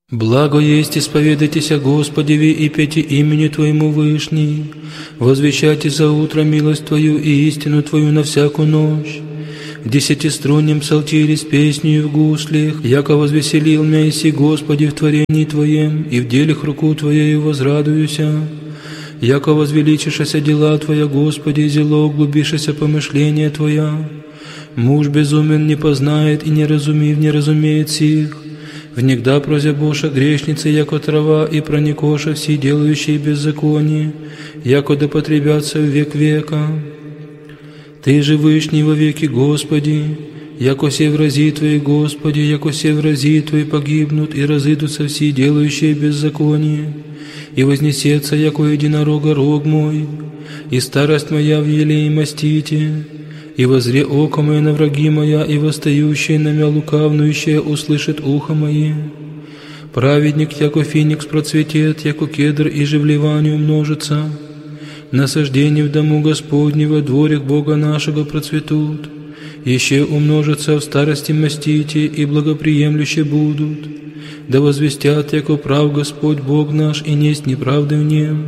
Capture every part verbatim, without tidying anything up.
Благо есть исповедайтесь о Господеве и пейте имени Твоему Вышний, возвещайте за утро милость Твою и истину Твою на всякую ночь. В десятиструнном псалтире с песнею в гуслях, яко возвеселил меня иси Господи в творении Твоем, и в делах руку Твоею возрадуюся. Яко возвеличишася дела Твоя, Господи, зело углубишася помышления Твоя. Муж безумен не познает и не разумив, не разумеет сих. Внегда прозябоша грешницы, яко трава, и проникоша все делающие беззаконие, яко да потребятся в век века. Ты же вышний во веки, Господи, яко се врази Твои, Господи, яко се врази Твои погибнут, и разыдутся все делающие беззаконие, и вознесется, яко единорога рог мой, и старость моя в елее мастите. И возре око мое на враги моя, и восстающее на мя лукавнующее услышит ухо мое. Праведник, яко феникс процветет, яко кедр и же в ливане умножится. Насаждение в дому Господнего, дворик Бога нашего процветут. Еще умножатся в старости мастите, и благоприемлюще будут. Да возвестят, яко прав Господь Бог наш, и несть неправды в нем.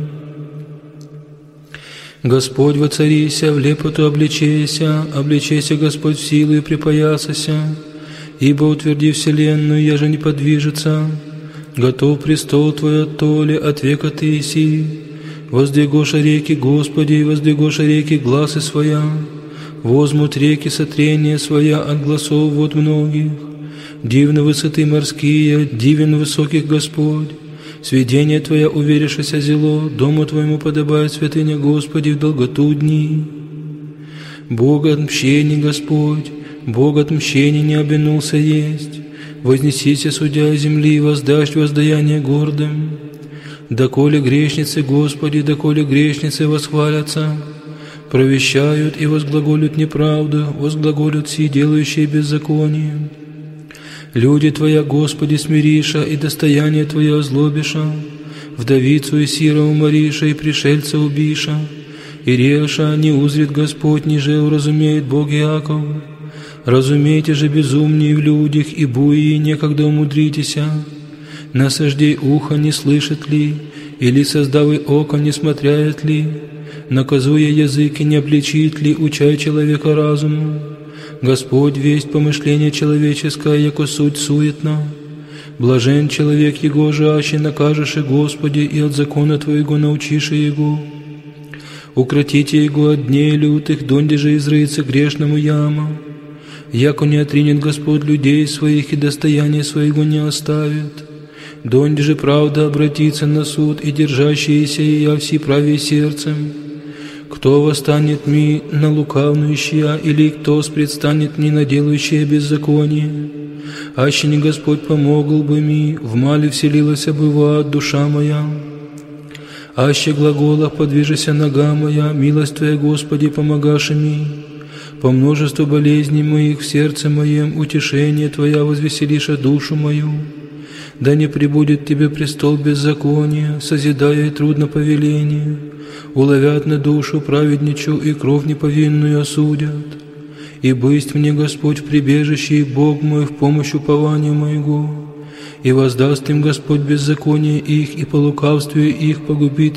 Господь воцарися, в лепоту обличейся, обличейся, Господь, в силу и припоясася, ибо утверди вселенную, я же не подвижется. Готов престол Твой от толи, от века Ты иси. Воздвигоша реки, Господи, воздвигоша реки гласы своя, возмут реки сотрения своя от гласов вод многих. Дивны высоты морские, дивен высоких Господь. Сведение Твоя уверишься зело, дому Твоему подобает святыня, Господи, в долготу дни. Бог отмщений, Господь, Бог отмщений не обинулся есть. Вознесися, судья земли, воздашь воздаяние гордым. Доколе грешницы, Господи, доколе грешницы восхвалятся, провещают и возглаголют неправду, возглаголют все делающие беззаконие. Люди Твоя, Господи, смириша, и достояние Твое озлобиша, вдовицу и сира умориша, и пришельца убиша, и реша не узрит Господь, ниже уразумеет Бог Иаков. Разумейте же безумнее в людях, и буи некогда умудритеся. Насаждей ухо не слышит ли, или создавый око не смотряет ли, наказуя языки не обличит ли, учай человека разуму. Господь весть помышление человеческое, яко суть суетна. Блажен человек его жаще, накажешь и Господи, и от закона Твоего научишь его. Укротите его от дней лютых, донде же изрыется грешному яма. Яко не отринет Господь людей своих, и достояние своего не оставит. Донде же правда обратится на суд, и держащиеся ея все правее сердцем. Кто восстанет ми на лукавнующие, или кто спредстанет ми на делающее беззаконие? Аще не Господь помогал бы ми, в мале вселилась бы в ад душа моя. Аще глаголах подвижися нога моя, милость Твоя, Господи, помогаши ми. По множеству болезней моих в сердце моем утешение Твоя возвеселиша душу мою. Да не прибудет Тебе престол беззакония, созидая трудно повеление. Уловят на душу праведничу, и кровь неповинную осудят. И бысть мне Господь в прибежище, и Бог мой в помощь упованию моего. И воздаст им Господь беззаконие их, и по лукавству их погубит